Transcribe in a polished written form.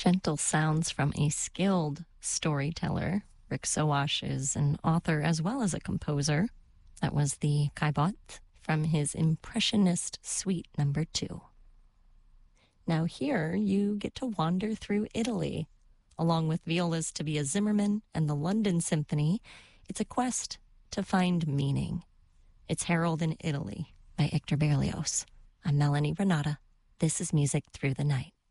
Gentle sounds from a skilled storyteller. Rick Sowash is an author as well as a composer. That was the Caillebotte from his Impressionist Suite Number 2. Now here you get to wander through Italy. Along with Viola's Tobias Zimmerman and the London Symphony, it's a quest to find meaning. It's Harold in Italy by Hector Berlioz. I'm Melanie Renata. This is Music Through the Night.